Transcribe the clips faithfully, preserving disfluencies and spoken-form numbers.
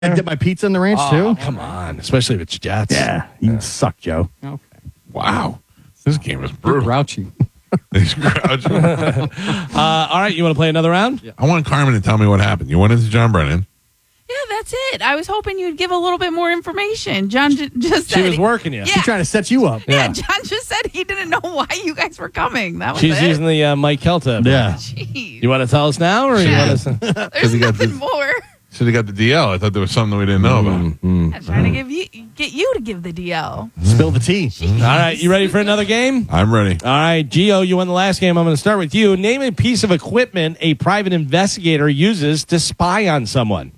I dip my pizza in the ranch, Oh, too? come on. Especially if it's Jets. Yeah, you suck, Joe. Okay. Wow. This game is You're brutal. grouchy. He's crouching. Uh, all right, you want to play another round? I want Carmen to tell me what happened. You went into John Brennan. Yeah, that's it. I was hoping you'd give a little bit more information. John j- just said She was working you. Yeah. She's trying to set you up. Yeah, Yeah. John just said he didn't know why you guys were coming. That was She's it. using the uh, Mike Kelta. Yeah. Jeez. You want to tell us now, or you Yeah. want us? To... There's he got nothing this- more. Should have got the D L. I thought there was something we didn't know about. Mm-hmm. I'm trying to give you get you to give the D L. Spill the tea. All right, you ready for another game? I'm ready. All right, Gio, you won the last game. I'm going to start with you. Name a piece of equipment a private investigator uses to spy on someone.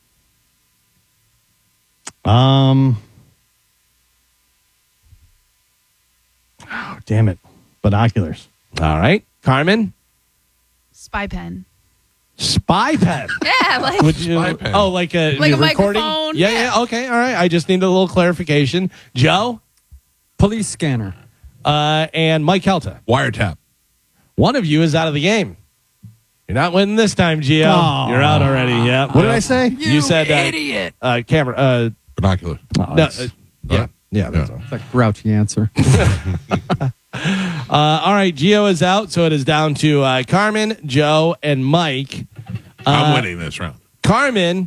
Um. Oh, damn it. Binoculars. All right, Carmen. Spy pen. Spy pen. Yeah, like Would you? Spy pen. Oh, like a, Like a recording? microphone? Yeah, Yeah. yeah. Okay, all right. I just need a little clarification. Joe Police scanner. uh, and Mike Kelta. Wiretap. One of you is out of the game. You're not winning this time, Gio. Aw. You're out already. Yeah. What did I say? You, said uh, idiot. uh, camera. Uh, Binocular. Oh, no, that's- uh, yeah, yeah. That's Yeah. all. It's a grouchy answer. Uh, all right, Gio is out, so it is down to uh, Carmen, Joe, and Mike. I'm Uh, winning this round. Carmen,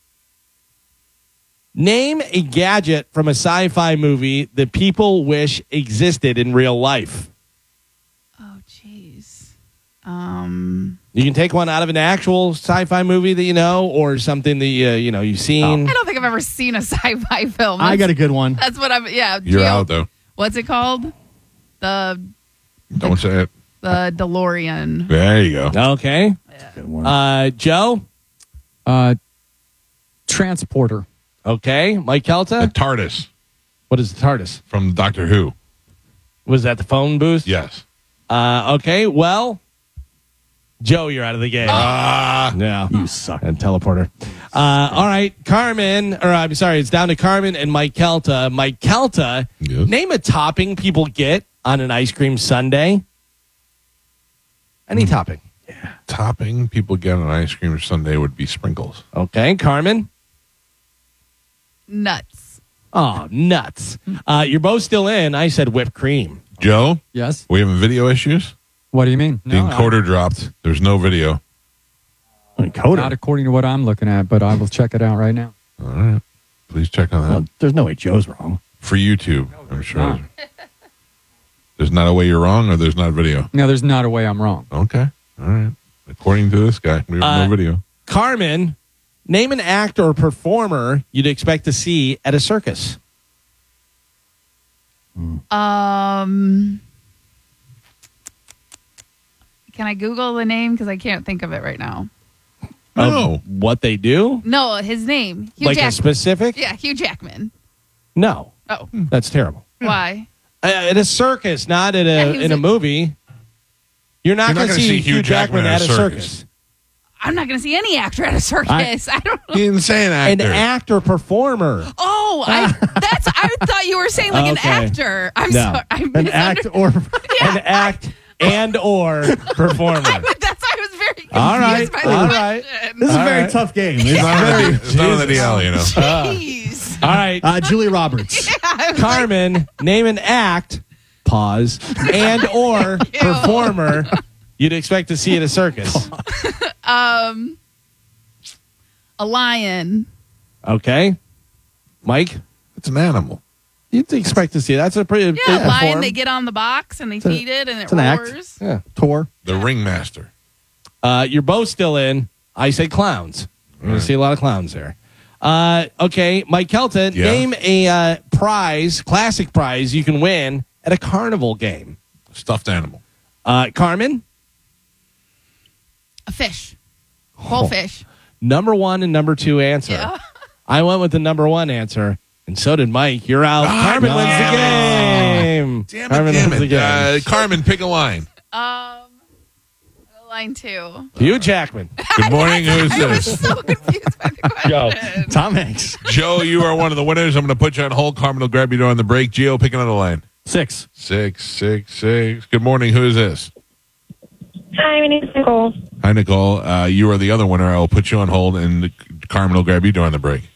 name a gadget from a sci-fi movie that people wish existed in real life. Oh, jeez. Um, You can take one out of an actual sci-fi movie that you know, or something that uh, you know you've seen. I don't think I've ever seen a sci-fi film. I That's, got a good one. that's what I'm. Yeah, You're Gio, out, though. What's it called? The Don't say it. the DeLorean. There you go. Okay, Good one. uh, Joe. Uh, transporter. Okay, Mike The Kelta. TARDIS What is the TARDIS? from Doctor Who. Was that the phone booth? Yes. Uh, okay, well, Joe, you're out of the game. Ah. Yeah. You suck. And teleporter. Uh, all right, Carmen, or I'm sorry, it's down to Carmen and Mike Kelta. Mike Kelta, Yes. name a topping people get on an ice cream sundae. Any Hmm. topping. Topping people get on ice cream sundae would be sprinkles. Okay, Carmen. Nuts. Oh, nuts. Uh, you're both still in. I said whipped cream. Joe, Yes. we having video issues? What do you mean? The No, encoder dropped. There's no video. Encoder. not according to what I'm looking at, but I will check it out right now. All right. Please check on that. Well, there's no way Joe's wrong. For YouTube, I'm sure. not. There's not a way you're wrong, or there's not video. No, there's not a way I'm wrong. Okay. All right. According to this guy, we have Uh, no video. Carmen, name an actor or performer you'd expect to see at a circus. Um, can I Google the name because I can't think of it right now? No. Of what they do? No, his name. Hugh Like a Jackman. specific? Yeah, Hugh Jackman. No. Oh, That's terrible. why? Uh, at a circus, not at Yeah, a he was in a a- movie. You're not You're not going to gonna see, see Hugh Jackman, at a circus. circus. I'm not going to see any actor at a circus. I, don't know. He didn't say an An actor. actor performer. Oh, I, that's. I thought you were saying like Okay. an actor. I'm No. sorry. I An act misunder- or An act and or performer. But that's why I was very confused All right, by the all question. right. this is a All very right. tough game. It's It's not, on very, the, it's not on the D L, you know. Jeez. All right. uh, Julie Roberts. I was Carmen, name an act, pause, and or performer you'd expect to see at a circus. like, um, a lion. Okay. Mike, It's an animal. you'd expect to see. That's a pretty big Yeah, a lion. form. They get on the box and they a- feed it and it it's an act. roars. Yeah. Tour. The ringmaster. Uh, you're both still in. I say clowns. You're going to see a lot of clowns there. Uh, okay, Mike Kelton, Yeah. name a uh, prize, classic prize you can win at a carnival game. Stuffed animal. Uh, Carmen, A fish. Whole fish. number one and number two answer. Yeah. I went with the number one answer, and so did Mike. You're out. Ah, Carmen wins the damn game. Damn it, Carmen damn wins the it. game. Uh, Carmen, pick a line. Um, line two. Hugh Jackman. Good morning. Who's I was this? so confused by the question. Tom Hanks. Joe, you are one of the winners. I'm going to put you on hold. Carmen will grab you during the break. Gio, pick another line. Six. Six, six, six. Good morning. Who is this? Hi, my name is Nicole. Hi, Nicole. Uh, you are the other winner. I will put you on hold, and Carmen will grab you during the break.